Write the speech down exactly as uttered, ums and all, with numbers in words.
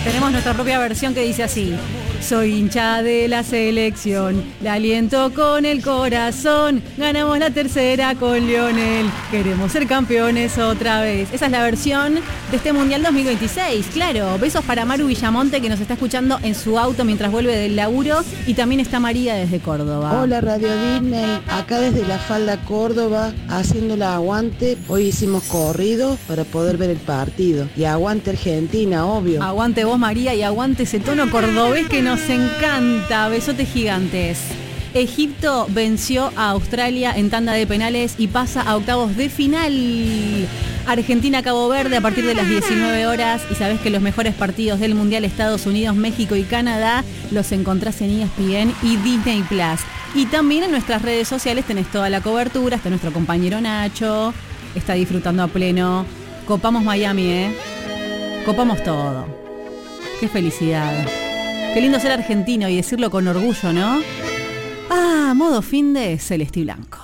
Tenemos nuestra propia versión que dice así: soy hincha de la selección, la aliento con el corazón, ganamos la tercera con Lionel, queremos ser campeones otra vez. Esa es la versión de este Mundial dos mil veintiséis, claro. Besos para Maru Villamonte, que nos está escuchando en su auto mientras vuelve del laburo, y también está María desde Córdoba. Hola Radio Disney, acá desde La Falda, Córdoba, haciendo la aguante. Hoy hicimos corrido para poder ver el partido. Y aguante Argentina, obvio. Aguante vos, María, y aguante ese tono cordobés que nos encanta. Besotes gigantes. Egipto venció a Australia en tanda de penales y pasa a octavos de final. Argentina-Cabo Verde a partir de las diecinueve horas. Y sabés que los mejores partidos del Mundial, Estados Unidos, México y Canadá, los encontrás en E S P N y Disney Plus. Y también en nuestras redes sociales tenés toda la cobertura. Está nuestro compañero Nacho, está disfrutando a pleno. Copamos Miami, ¿eh? Copamos todo. Qué felicidad. Qué lindo ser argentino y decirlo con orgullo, ¿no? Ah, modo fin de celeste y blanco.